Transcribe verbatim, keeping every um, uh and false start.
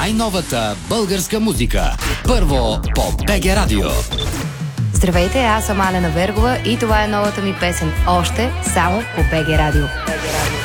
най-новата българска музика. Първо по БГ Радио. Здравейте, аз съм Алена Вергова и това е новата ми песен "Още" само по БГ Радио. БГ Радио.